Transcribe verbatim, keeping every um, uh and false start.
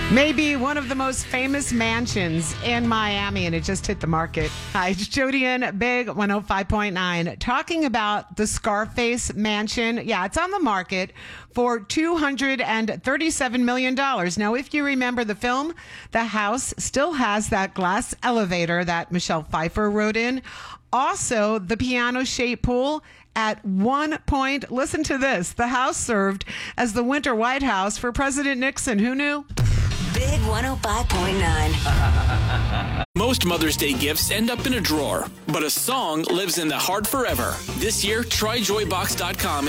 Maybe one of the most famous mansions in Miami, and it just hit the market. Hi, it's Jody and Big one oh five point nine, talking about the Scarface Mansion. Yeah, it's on the market for two hundred thirty-seven million dollars. Now, if you remember the film, the house still has that glass elevator that Michelle Pfeiffer rode in. Also, the piano-shaped pool. At one point, listen to this, the house served as the Winter White House for President Nixon. Who knew? Big one oh five point nine. Most Mother's Day gifts end up in a drawer, but a song lives in the heart forever. This year, try joy box dot com